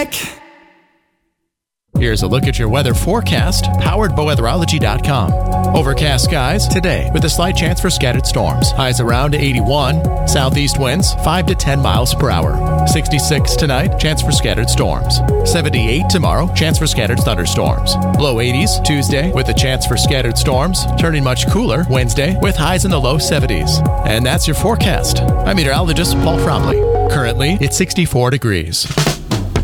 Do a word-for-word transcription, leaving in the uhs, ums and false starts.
back. Here's a look at your weather forecast, powered by weatherology dot com. Overcast skies today with a slight chance for scattered storms. Highs around eighty-one. Southeast winds five to ten miles per hour. sixty-six tonight, chance for scattered storms. seventy-eight tomorrow, chance for scattered thunderstorms. Low eighties Tuesday with a chance for scattered storms. Turning much cooler Wednesday with highs in the low seventies. And that's your forecast. I'm meteorologist Paul Fromley. Currently, it's sixty-four degrees.